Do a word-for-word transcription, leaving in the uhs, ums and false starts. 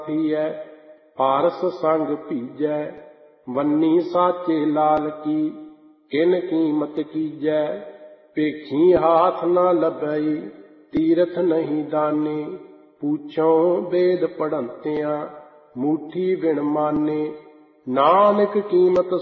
थीऐ पारस संग भीजै वन्नी साचे लाल की किन कीमत कीजै भेखी हाथ न लभई तीरथ नहीं दाने पूछों वेद पढ़ंतियां मूठी बिन माने नानक कीमत